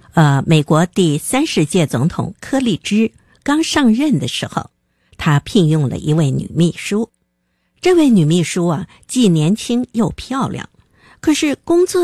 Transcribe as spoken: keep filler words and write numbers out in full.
呃，美国第三十届总统柯立芝刚上任的时候，他聘用了一位女秘书。这位女秘书啊，既年轻又漂亮，可是工作